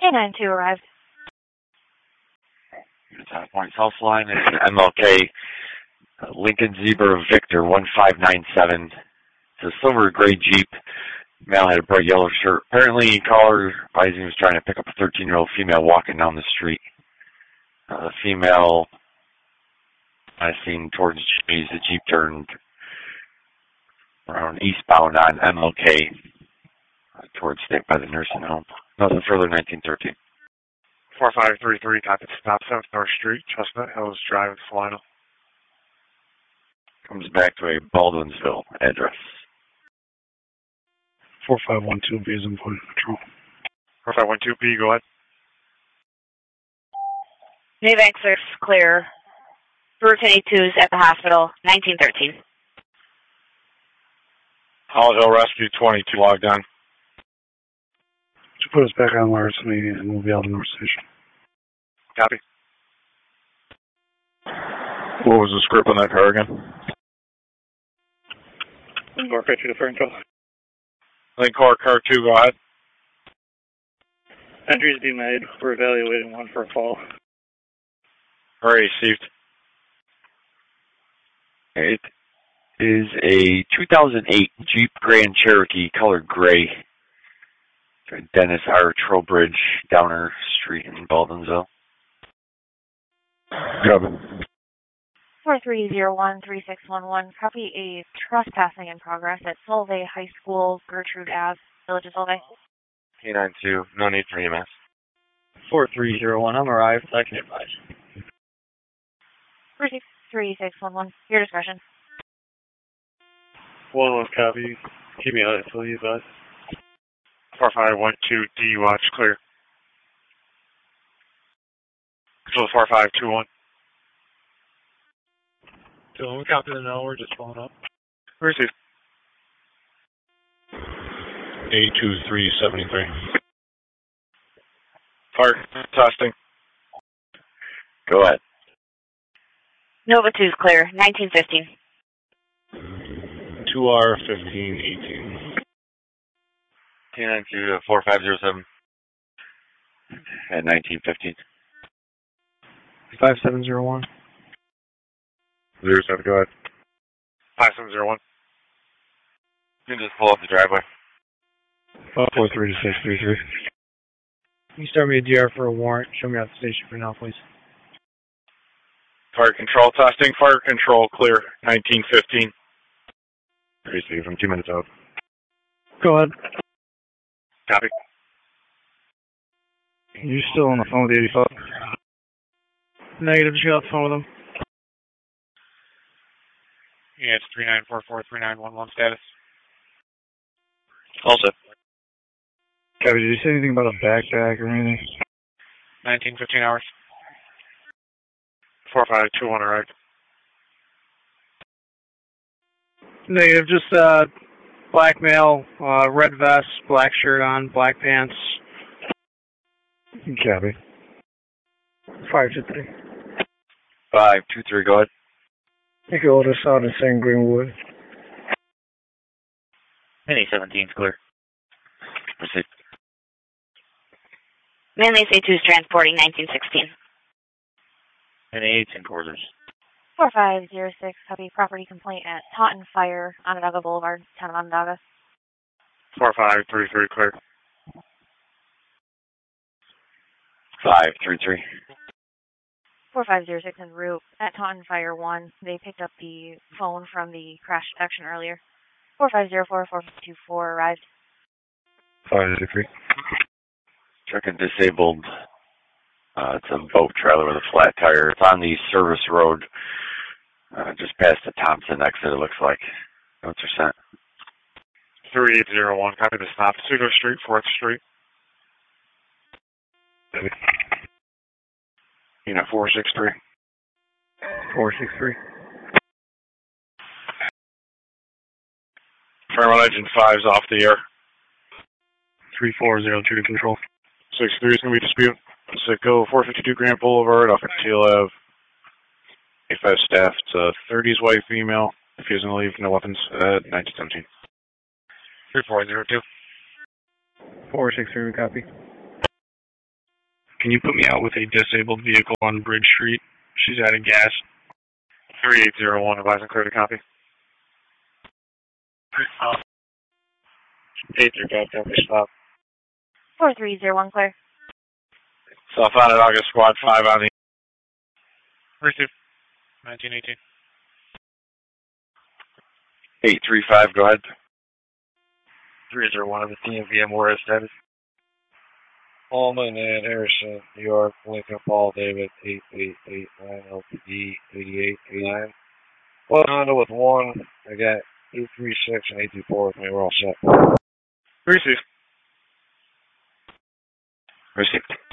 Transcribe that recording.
K92 arrived. Top Point South Line and MLK Lincoln Zebra Victor 1597. It's a silver gray Jeep. Male had a bright yellow shirt. Apparently, caller advising he was trying to pick up a 13-year-old female walking down the street. The female I seen towards Jimmy's. The Jeep turned around eastbound on MLK towards State by the nursing home. Nothing further, 1913. 4533, copy, stop 7th North Street, Chestnut Hills Drive, Salina. Comes back to a Baldwinsville address. 4512B is in point of control. 4512B, go ahead. Maybank 6, clear. Route 22 is at the hospital, 1913. Holland Hill Rescue 22 logged on. To put us back on wires and we'll be out of North Station. Copy. What was the script on that car again? North 50 to Ferncliff. Lincor car 2, go ahead. Entries be made. We're evaluating one for a fall. Already received. It is a 2008 Jeep Grand Cherokee colored gray. Dennis R. Trowbridge, Downer Street in Baldwinsville. 4301-3611. Copy a trespassing in progress at Solvay High School, Gertrude Ave, Village of Solvay. K92, no need for EMS. 4301, I'm arrived. I can advise. 3611, your discretion. 1-1 copy. Keep me on it until you advise. 4512D, watch clear. Control 4521. So we copy the no, we're just following up. Receive. A2373. Fire testing. Go ahead. Nova 2 is clear, 1915. 2R1518. K92 4507 at 1915. 5701. 07, go ahead. 5701. You can just pull up the driveway. 432633. Can you start me a DR for a warrant? Show me out the station for now, please. Fire control testing. Fire control clear, 1915. Receive from 2 minutes out. Go ahead. Copy. You still on the phone with 85? Negative, just got off the phone with him. Yeah, it's 39443911 status. Also. Kevin, did you say anything about a backpack or anything? 1915 hours. 4521 arrived. Negative, just black male, red vest, black shirt on, black pants. Copy. 523. 523, go ahead. You can order us out in St. Greenwood. Mini 17's clear. Proceed. Manly C2 is transporting, 1916. Mini 18 quarters. 4506, copy property complaint at Taunton Fire, Onondaga Boulevard, town of Onondaga. 4533 clear. 533. 4506 en route at Taunton Fire 1. They picked up the phone from the crash detection earlier. 4504-4524 arrived. 503. Truck and disabled. It's a boat trailer with a flat tire. It's on the service road, just past the Thompson exit, it looks like. Notes are sent. 3801, copy the stop. Cedar Street, 4th Street. 463. 463. Fireman Engine 5's off the air. 3402 to control. 63 is going to be dispute. Sitco 452 Grant Boulevard off of Teal Ave. A5 staff. It's a 30s white female. Refusing to leave, no weapons at 1917. 3402. 463, copy. Can you put me out with a disabled vehicle on Bridge Street? She's out of gas. 3801, advising clear to copy. 835, copy, stop. 4301 clear. South August Squad 5 on the... Receive. 1918. 835, go ahead. 301 of the DMV, where status? Holman and Harrison, New York, Lincoln, Paul, David, 8889, LPD, 8889. One Honda with one. I got 836 and 824 with me. We're all set. Receive. Receive.